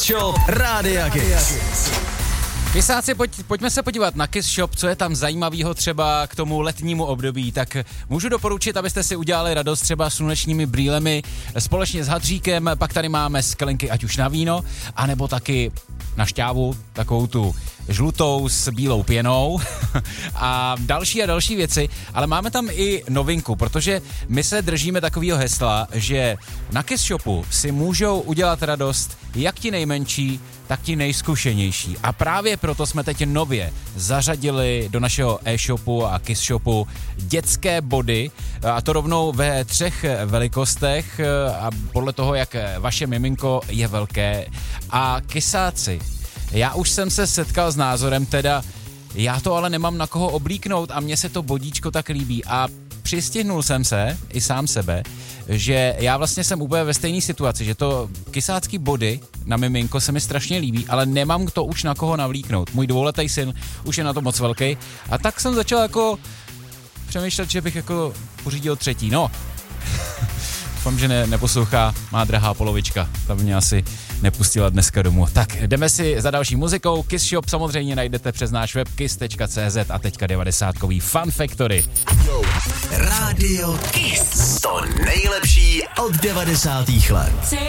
Kiss Shop Rádia Kiss. Kysáci, pojďme se podívat na Kiss Shop, co je tam zajímavého třeba k tomu letnímu období, tak můžu doporučit, abyste si udělali radost třeba slunečními brýlemi společně s hadříkem, pak tady máme sklenky ať už na víno, anebo taky na šťávu, takovou tu žlutou s bílou pěnou a další věci, ale máme tam i novinku, protože my se držíme takového hesla, že na Kiss Shopu si můžou udělat radost jak ti nejmenší, tak ti nejzkušenější. A právě proto jsme teď nově zařadili do našeho e-shopu a Kiss Shopu dětské body, a to rovnou ve 3 velikostech a podle toho, jak vaše miminko je velké. A kysáci, já už jsem se setkal s názorem, teda já to ale nemám na koho oblíknout a mně se to bodíčko tak líbí a přistihnul jsem se, i sám sebe, že já vlastně jsem úplně ve stejné situaci, že to kysácký body na miminko se mi strašně líbí, ale nemám to už na koho navlíknout. Můj 2letý syn už je na to moc velký a tak jsem začal jako přemýšlet, že bych jako pořídil 3. No, doufám, že neposlouchá má drahá polovička, ta by mě asi nepustila dneska domů. Tak jdeme si za další muzikou. Kiss Shop samozřejmě najdete přes náš web kiss.cz a teďka 90kový Fun Factory. Rádio Kiss. To nejlepší od 90. let.